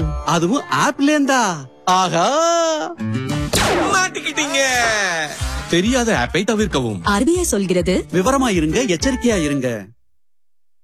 அதுவும் ஆப்ல இருந்தா. ஆஹா, மாட்டிக்கிட்டீங்க. தெரியாத ஆப்பை தவிர்க்கவும். RBI சொல்கிறது, விவரமா இருங்க, எச்சரிக்கையா இருங்க.